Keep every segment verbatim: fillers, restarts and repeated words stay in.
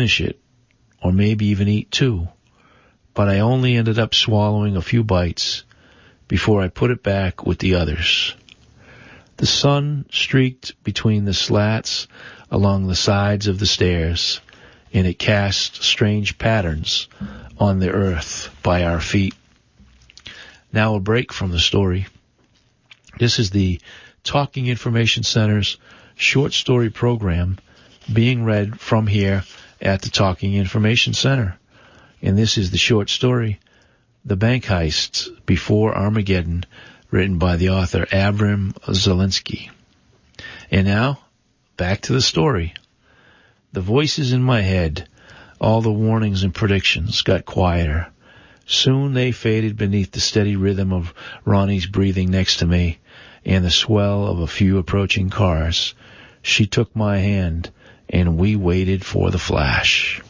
finish it, or maybe even eat two, but I only ended up swallowing a few bites before I put it back with the others. The sun streaked between the slats along the sides of the stairs, and it cast strange patterns on the earth by our feet. Now a break from the story. This is the Talking Information Center's short story program being read from here at the Talking Information Center. And this is the short story, The Bank Heists Before Armageddon, written by the author Abram Zelinsky. And now, back to the story. The voices in my head, all the warnings and predictions, got quieter. Soon they faded beneath the steady rhythm of Ronnie's breathing next to me and the swell of a few approaching cars. She took my hand, and we waited for the flash.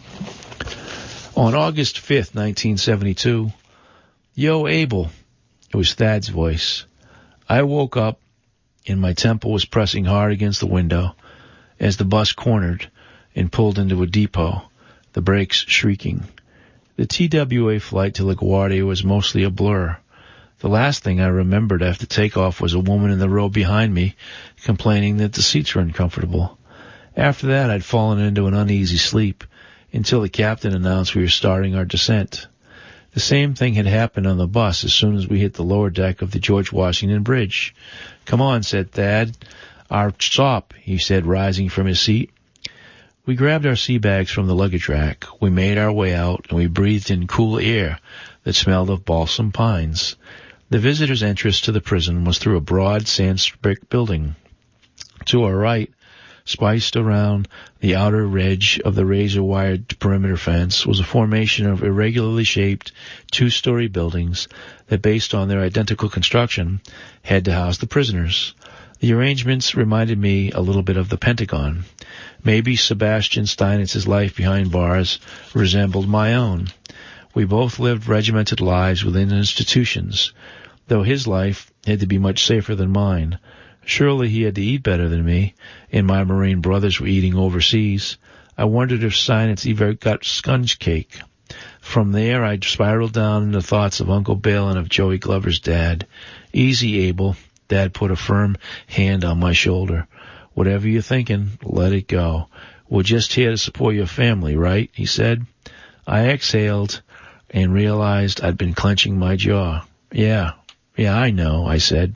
On August fifth, nineteen seventy-two, "Yo, Abel," it was Thad's voice. I woke up, and my temple was pressing hard against the window as the bus cornered and pulled into a depot, the brakes shrieking. The T W A flight to LaGuardia was mostly a blur. The last thing I remembered after takeoff was a woman in the row behind me complaining that the seats were uncomfortable. After that, I'd fallen into an uneasy sleep until the captain announced we were starting our descent. The same thing had happened on the bus as soon as we hit the lower deck of the George Washington Bridge. "Come on," said Thad. "Our stop," he said, rising from his seat. We grabbed our sea bags from the luggage rack. We made our way out, and we breathed in cool air that smelled of balsam pines. The visitor's entrance to the prison was through a broad sand brick building. To our right, spiced around the outer edge of the razor-wired perimeter fence, was a formation of irregularly shaped two-story buildings that, based on their identical construction, had to house the prisoners. The arrangements reminded me a little bit of the Pentagon. Maybe Sebastian Steinitz's life behind bars resembled my own. We both lived regimented lives within institutions, though his life had to be much safer than mine. Surely he had to eat better than me, and my Marine brothers were eating overseas. I wondered if Steinitz ever got sponge cake. From there I spiraled down into thoughts of Uncle Bill and of Joey Glover's dad. "Easy, Abel." Dad put a firm hand on my shoulder. "Whatever you're thinking, let it go. We're just here to support your family, right?" he said. I exhaled and realized I'd been clenching my jaw. Yeah, yeah, I know, I said.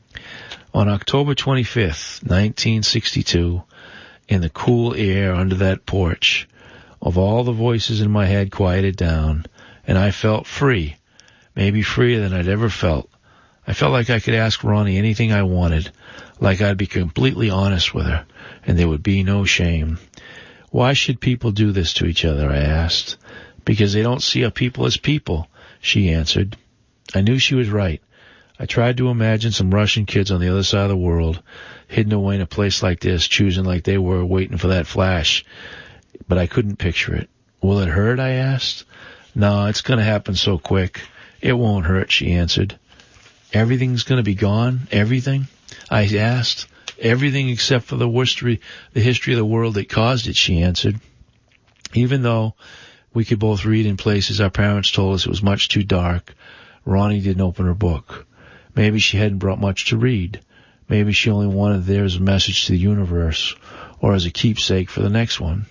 On October twenty-fifth, nineteen sixty-two, in the cool air under that porch, of all the voices in my head quieted down, and I felt free, maybe freer than I'd ever felt. I felt like I could ask Ronnie anything I wanted, like I'd be completely honest with her, and there would be no shame. "Why should people do this to each other?" I asked. "Because they don't see our people as people," she answered. I knew she was right. I tried to imagine some Russian kids on the other side of the world, hidden away in a place like this, choosing like they were, waiting for that flash, but I couldn't picture it. "Will it hurt?" I asked. "No, it's going to happen so quick. It won't hurt," she answered. "Everything's going to be gone? Everything?" I asked. "Everything except for the history, the history of the world that caused it," she answered. Even though we could both read in places our parents told us it was much too dark, Ronnie didn't open her book. Maybe she hadn't brought much to read. Maybe she only wanted there as a message to the universe, or as a keepsake for the next one.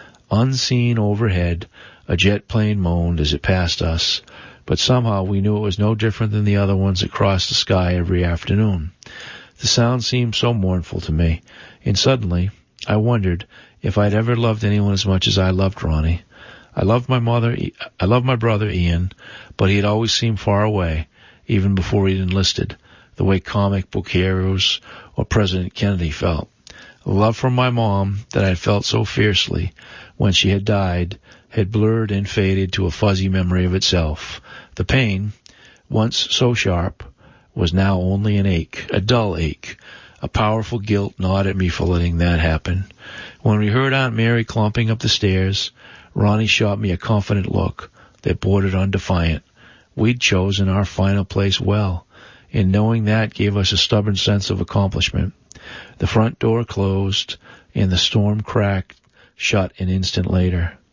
Unseen overhead, a jet plane moaned as it passed us, but somehow we knew it was no different than the other ones that crossed the sky every afternoon. The sound seemed so mournful to me, and suddenly I wondered if I'd ever loved anyone as much as I loved Ronnie. I loved my mother, I loved my brother Ian, but he had always seemed far away, even before he'd enlisted, the way comic book heroes or President Kennedy felt. The love for my mom that I had felt so fiercely when she had died had blurred and faded to a fuzzy memory of itself. The pain, once so sharp, was now only an ache, a dull ache. A powerful guilt gnawed at me for letting that happen. When we heard Aunt Mary clumping up the stairs, Ronnie shot me a confident look that bordered on defiant. We'd chosen our final place well, and knowing that gave us a stubborn sense of accomplishment. The front door closed, and the storm cracked shut an instant later.